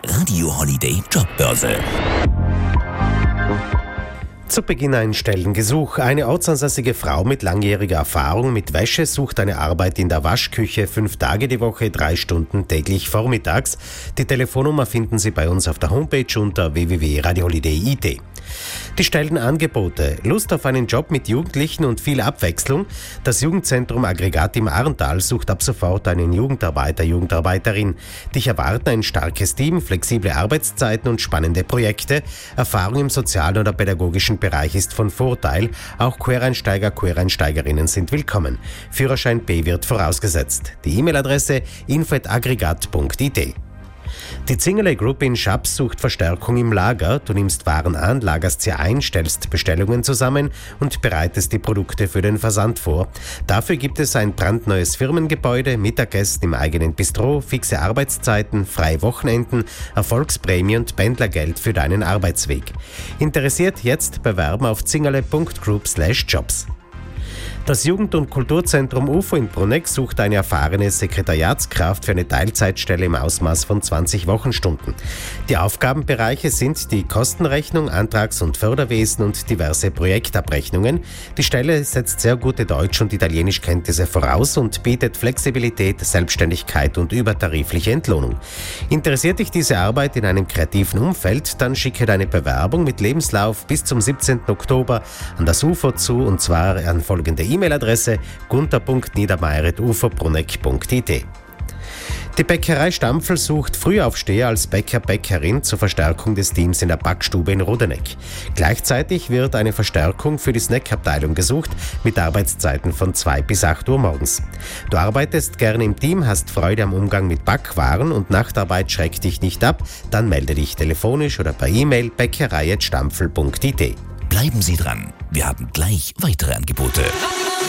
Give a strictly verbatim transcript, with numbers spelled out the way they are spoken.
Radio Holiday Jobbörse. Zu Beginn ein Stellengesuch. Eine ortsansässige Frau mit langjähriger Erfahrung mit Wäsche sucht eine Arbeit in der Waschküche, fünf Tage die Woche, drei Stunden täglich vormittags. Die Telefonnummer finden Sie bei uns auf der Homepage unter w w w punkt radio holiday punkt i t. Die Stellenangebote. Lust auf einen Job mit Jugendlichen und viel Abwechslung? Das Jugendzentrum Aggregat im Arntal sucht ab sofort einen Jugendarbeiter, Jugendarbeiterin. Dich erwarten ein starkes Team, flexible Arbeitszeiten und spannende Projekte. Erfahrung im sozialen oder pädagogischen Bereich ist von Vorteil. Auch Quereinsteiger, Quereinsteigerinnen sind willkommen. Führerschein B wird vorausgesetzt. Die E-Mail-Adresse info at aggregat punkt i t. Die Zingerle Group in Schaps sucht Verstärkung im Lager. Du nimmst Waren an, lagerst sie ein, stellst Bestellungen zusammen und bereitest die Produkte für den Versand vor. Dafür gibt es ein brandneues Firmengebäude, Mittagessen im eigenen Bistro, fixe Arbeitszeiten, freie Wochenenden, Erfolgsprämie und Pendlergeld für deinen Arbeitsweg. Interessiert jetzt bewerben auf zingerle punkt group slash jobs. Das Jugend- und Kulturzentrum U F O in Bruneck sucht eine erfahrene Sekretariatskraft für eine Teilzeitstelle im Ausmaß von zwanzig Wochenstunden. Die Aufgabenbereiche sind die Kostenrechnung, Antrags- und Förderwesen und diverse Projektabrechnungen. Die Stelle setzt sehr gute Deutsch- und Italienischkenntnisse voraus und bietet Flexibilität, Selbstständigkeit und übertarifliche Entlohnung. Interessiert dich diese Arbeit in einem kreativen Umfeld, dann schicke deine Bewerbung mit Lebenslauf bis zum siebzehnten Oktober an das U F O zu, und zwar an folgende E-Mail-Adresse gunter punkt niedermeyer at u f o bruneck punkt i t. Die Bäckerei Stampfl sucht Frühaufsteher als Bäcker-Bäckerin zur Verstärkung des Teams in der Backstube in Rodeneck. Gleichzeitig wird eine Verstärkung für die Snackabteilung gesucht mit Arbeitszeiten von zwei bis acht Uhr morgens. Du arbeitest gerne im Team, hast Freude am Umgang mit Backwaren und Nachtarbeit schreckt dich nicht ab, dann melde dich telefonisch oder per E-Mail bäckerei at stampfl punkt i t. Bleiben Sie dran, wir haben gleich weitere Angebote.